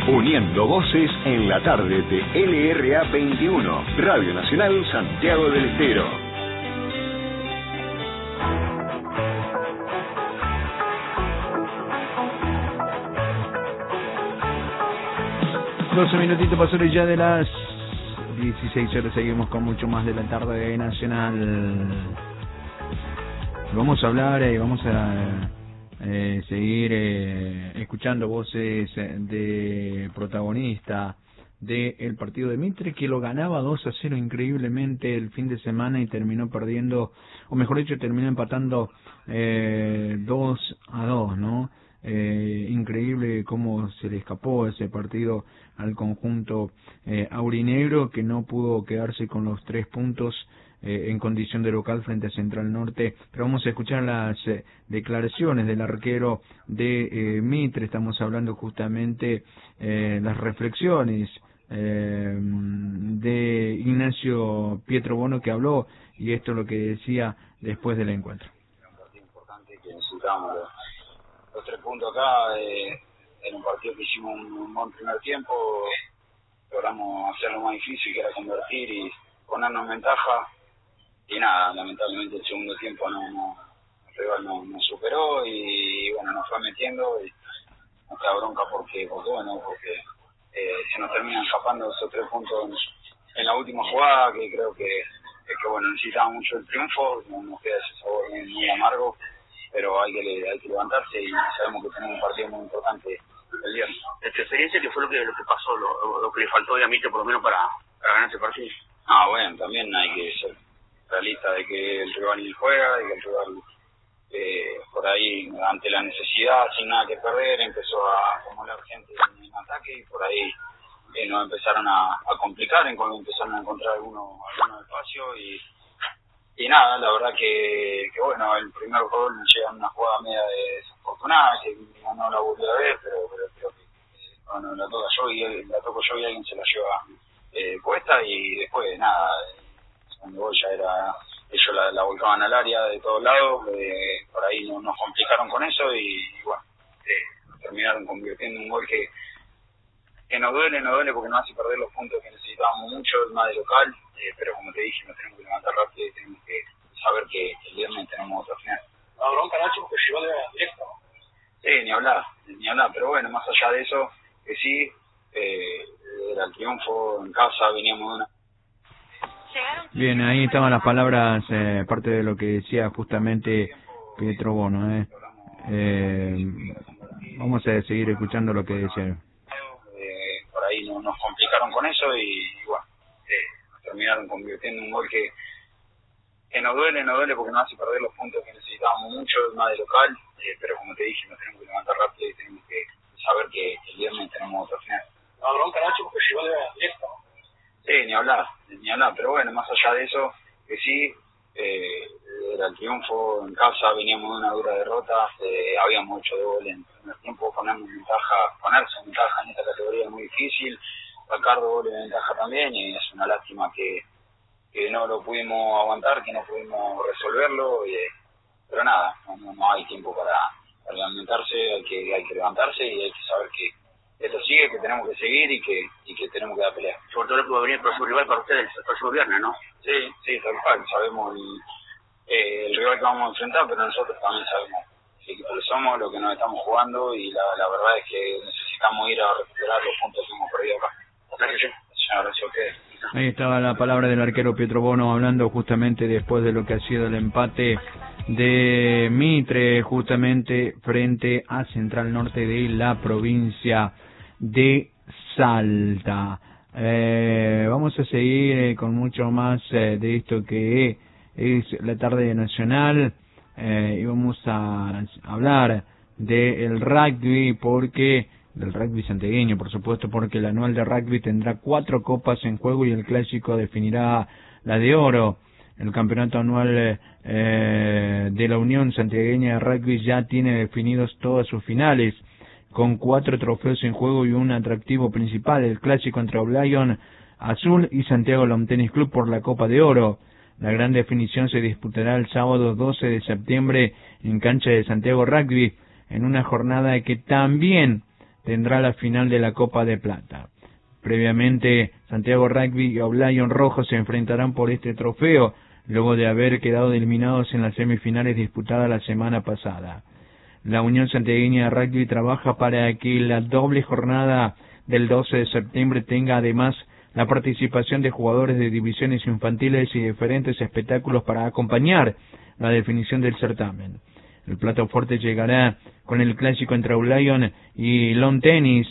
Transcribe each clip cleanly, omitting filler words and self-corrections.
Uniendo voces en la tarde de LRA 21, Radio Nacional Santiago del Estero. Doce minutitos pasaron ya de las 16 horas. Seguimos con mucho más de la tarde nacional. Vamos a hablar y vamos a seguir escuchando voces de protagonista del partido de Mitre, que lo ganaba 2-0 increíblemente el fin de semana y terminó perdiendo, o mejor dicho, terminó empatando 2-2, ¿no? Increíble cómo se le escapó ese partido al conjunto aurinegro, que no pudo quedarse con los 3 puntos en condición de local frente a Central Norte. Pero vamos a escuchar las declaraciones del arquero de Mitre. Estamos hablando justamente las reflexiones de Ignacio Pietrobono, que habló, y esto es lo que decía después del encuentro. Un partido importante que necesitamos los 3 puntos acá. En un partido que hicimos un buen primer tiempo, logramos hacer lo más difícil, que era convertir y ponernos en ventaja. Y nada, lamentablemente el segundo tiempo el rival no superó y bueno, nos fue metiendo y nos queda bronca porque se nos terminan escapando esos 3 puntos en la última jugada, que creo que bueno, necesitaba mucho el triunfo. Nos queda ese sabor muy amargo, pero hay que levantarse y sabemos que tenemos un partido muy importante el viernes. ¿En tu experiencia qué fue lo que pasó, lo que le faltó a Mitre por lo menos para ganar ese partido? Bueno, también hay que ser realista de que el rival juega, de que el rival por ahí, ante la necesidad, sin nada que perder, empezó a acumular gente en ataque y por ahí nos empezaron a complicar, empezaron a encontrar algunos espacios y nada, la verdad que bueno, el primer gol llega en una jugada media desafortunada, que no la volví a ver, pero creo que bueno, la toco yo y alguien se la lleva puesta, y después nada, cuando gol ya era, ellos la volcaban al área de todos lados, por ahí nos complicaron con eso y bueno, terminaron convirtiendo un gol que nos duele porque nos hace perder los puntos que necesitábamos mucho, más de local, pero como te dije, nos tenemos que levantar rápido y tenemos que saber que el viernes tenemos otra final. La bronca, Nacho, porque llegó de directo. Sí, ni hablar, pero bueno, más allá de eso, que sí, era el triunfo en casa, veníamos de una... Bien, ahí estaban las palabras, parte de lo que decía justamente Pietrobono. Vamos a seguir escuchando lo que decía. Por ahí nos complicaron con eso y bueno, terminaron convirtiendo un gol que nos duele porque nos hace perder los puntos que necesitábamos mucho, más de local, pero como te dije, nos tenemos que levantar rápido y tenemos que saber que el viernes tenemos otra final. La bronca, Nacho, porque llegó de directo. Sí, ni hablar, pero bueno, más allá de eso, que sí, era el triunfo en casa, veníamos de una dura derrota, habíamos hecho 2 goles en el primer tiempo, ponerse en ventaja en esta categoría es muy difícil, sacar 2 goles de ventaja también, y es una lástima que no lo pudimos aguantar, que no pudimos resolverlo, pero nada, no hay tiempo para lamentarse, hay que levantarse y hay que saber que esto sigue, que tenemos que seguir y que tenemos que dar pelea. Sobre todo lo que va a venir el próximo rival para ustedes, el próximo viernes, ¿no? Sí, tal cual, sabemos el rival que vamos a enfrentar, pero nosotros también sabemos qué equipo que somos, lo que nos estamos jugando, y la verdad es que necesitamos ir a recuperar los puntos que hemos perdido acá. Gracias. Gracias a ustedes. Ahí estaba la palabra del arquero Pietrobono, hablando justamente después de lo que ha sido el empate de Mitre, justamente frente a Central Norte de la provincia de Salta. Vamos a seguir con mucho más de esto que es la tarde nacional, y vamos a hablar del rugby, del rugby santiagueño, por supuesto, porque el anual de rugby tendrá 4 copas en juego y el clásico definirá la de oro. El campeonato anual de la Unión Santiagueña de Rugby ya tiene definidos todas sus finales, con 4 trofeos en juego y un atractivo principal, el clásico entre Oblion Azul y Santiago Lawn Tennis Club por la Copa de Oro. La gran definición se disputará el sábado 12 de septiembre en cancha de Santiago Rugby, en una jornada que también tendrá la final de la Copa de Plata. Previamente, Santiago Rugby y Outlion Rojo se enfrentarán por este trofeo, luego de haber quedado eliminados en las semifinales disputadas la semana pasada. La Unión Santiagueña de Rugby trabaja para que la doble jornada del 12 de septiembre tenga además la participación de jugadores de divisiones infantiles y diferentes espectáculos para acompañar la definición del certamen. El plato fuerte llegará con el clásico entre Outlion y Lawn Tennis,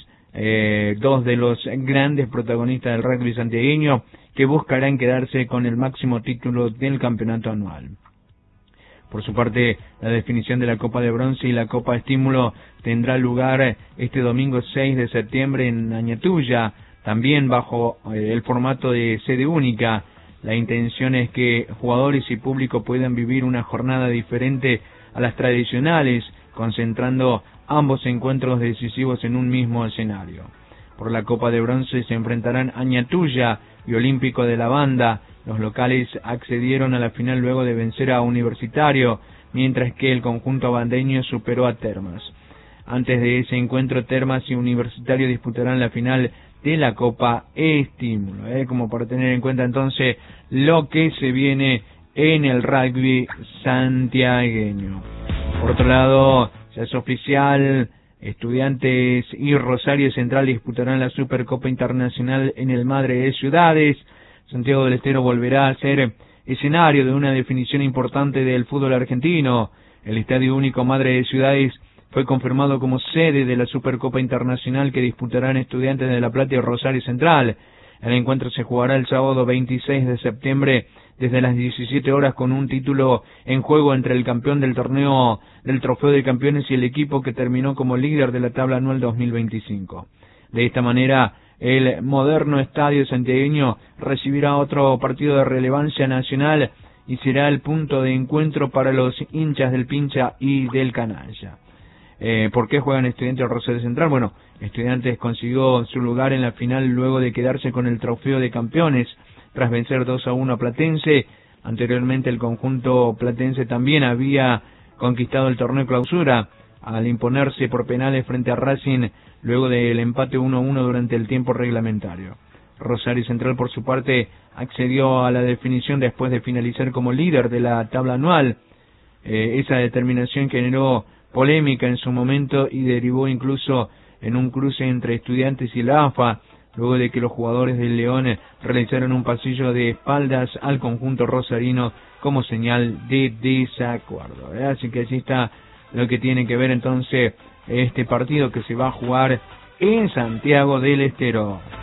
dos de los grandes protagonistas del rugby santiagueño que buscarán quedarse con el máximo título del campeonato anual. Por su parte, la definición de la Copa de Bronce y la Copa Estímulo tendrá lugar este domingo 6 de septiembre en Añatuya, también bajo el formato de sede única. La intención es que jugadores y público puedan vivir una jornada diferente a las tradicionales, concentrando ambos encuentros decisivos en un mismo escenario. Por la Copa de Bronce se enfrentarán Añatuya y Olímpico de la Banda. Los locales accedieron a la final luego de vencer a Universitario, mientras que el conjunto bandeño superó a Termas. Antes de ese encuentro, Termas y Universitario disputarán la final de la Copa Estímulo, como para tener en cuenta entonces lo que se viene en el rugby santiagueño. Por otro lado, ya es oficial, Estudiantes y Rosario Central disputarán la Supercopa Internacional en el Madre de Ciudades. Santiago del Estero volverá a ser escenario de una definición importante del fútbol argentino. El Estadio Único Madre de Ciudades fue confirmado como sede de la Supercopa Internacional que disputarán Estudiantes de La Plata y Rosario Central. El encuentro se jugará el sábado 26 de septiembre desde las 17 horas con un título en juego entre el campeón del torneo del Trofeo de Campeones y el equipo que terminó como líder de la tabla anual 2025. De esta manera, el moderno estadio santiagueño recibirá otro partido de relevancia nacional y será el punto de encuentro para los hinchas del Pincha y del Canalla. ¿Por qué juegan Estudiantes Rosario Central? Bueno, Estudiantes consiguió su lugar en la final luego de quedarse con el Trofeo de Campeones tras vencer 2-1 a Platense. Anteriormente el conjunto platense también había conquistado el torneo clausura al imponerse por penales frente a Racing luego del empate 1-1 durante el tiempo reglamentario. Rosario Central, por su parte, accedió a la definición después de finalizar como líder de la tabla anual. Esa determinación generó polémica en su momento y derivó incluso en un cruce entre Estudiantes y la AFA, luego de que los jugadores del León realizaron un pasillo de espaldas al conjunto rosarino como señal de desacuerdo. Así que así está lo que tiene que ver entonces este partido que se va a jugar en Santiago del Estero.